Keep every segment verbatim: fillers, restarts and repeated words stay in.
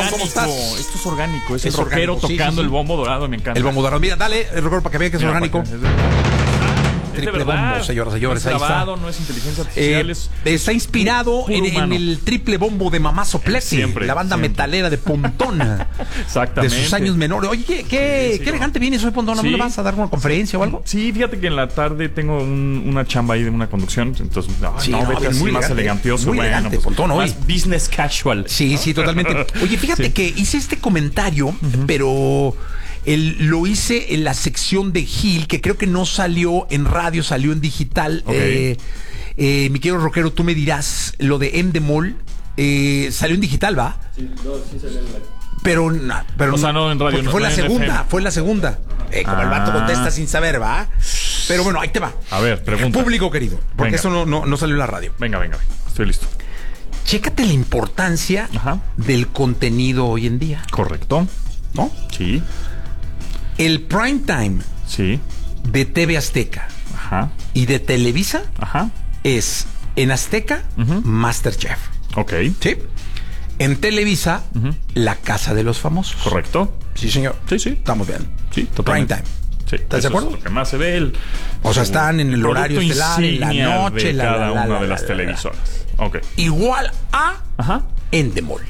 orgánico. ¿Cómo estás? Esto es orgánico. Es, Es el rockero orgánico, sí, tocando sí, sí. el bombo dorado. Me encanta. El bombo dorado. Mira, dale, el rockero para que vean que es Mira, orgánico. para que- es de- Es de Triple verdad. bombo, señoras y señores, No es ahí está. grabado, no es inteligencia Eh, artificial. es, está inspirado puro en, en humano. el triple bombo de Mamá Soplete, Siempre, la banda siempre. metalera de Pontón, de Exactamente. sus años menores. Oye, qué, qué, Sí, sí, qué elegante vienes hoy, Pontón. ¿No Sí. le vas a dar una conferencia o algo? Sí, fíjate que en la tarde tengo un- una chamba ahí de una conducción. Entonces, no, Sí, no, no, vete bien, así muy más elegante, elegantioso. muy bueno, elegante, pues, Pontón, hoy. más business casual. Sí, sí, totalmente. Oye, fíjate Sí. que hice este comentario, pero el- lo hice en la sección de Gil, que creo que no salió en radio, salió en digital. Ok. Eh, eh, mi querido rockero, tú me dirás, lo de Endemol eh, salió en digital, ¿va? Sí, no, sí salió en la... Pero, na- pero O sea, no en radio, porque no, fue no la en segunda, F M. fue la segunda. Eh, como el vato Ah. contesta sin saber, ¿va? Pero bueno, ahí te va. A ver, pregunta. Público querido, porque Venga. eso no, no, no salió en la radio. Venga, venga, venga. Estoy listo. Chécate la importancia Ajá. del contenido hoy en día, Correcto. ¿no? Sí, El prime time sí. de T V Azteca Ajá, y de Televisa ajá. es en Azteca, Ujú. MasterChef. Ok, ¿Sí? En Televisa, Ujú. La Casa de los Famosos. correcto. Sí, señor. Sí, sí. Estamos bien. Sí, totalmente. Prime time. Sí, ¿Estás de eso acuerdo? Es lo que más se ve. El, O sea, están en el producto horario estelar, en la insignia noche, de la, cada la, la, una la, de la, las la, televisoras. Ok. Igual a Ajá. Endemol.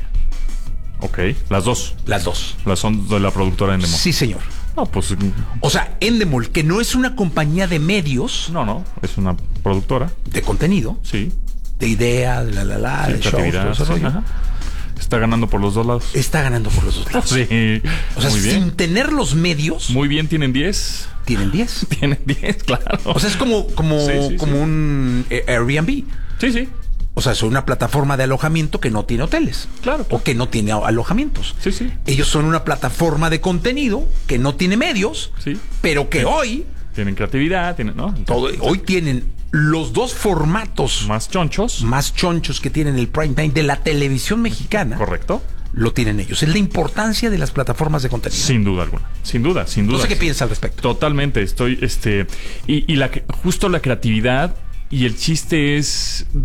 Ok. Las dos. Las dos. Las son de la productora Endemol. Sí, señor. No, pues. O sea, Endemol, que no es una compañía de medios, No, no. Es una productora. de contenido, Sí. de ideas, de la, la, la, Sí, de shows, creatividad, todo ese sí, rollo, ajá. Está ganando por los dos lados. está ganando por los dos lados. Sí. O sea, Muy sin bien. tener los medios, Muy bien, tienen diez. tienen diez. Tienen diez, claro. O sea, es como, como, Sí, sí, como sí. un eh, Airbnb. Sí, sí. O sea, es una plataforma de alojamiento que no tiene hoteles. Claro, claro. O que no tiene alojamientos. Sí, sí. Ellos son una plataforma de contenido que no tiene medios, Sí. pero que Sí. hoy, Tienen creatividad, tienen, ¿no? todo, hoy tienen los dos formatos Más chonchos. más chonchos que tienen el prime time de la televisión mexicana. Correcto. Lo tienen ellos. Es la importancia de las plataformas de contenido. Sin duda alguna. Sin duda, sin duda. No sé qué piensas al respecto. Totalmente. Estoy, este. Y, y la, justo la creatividad y el chiste es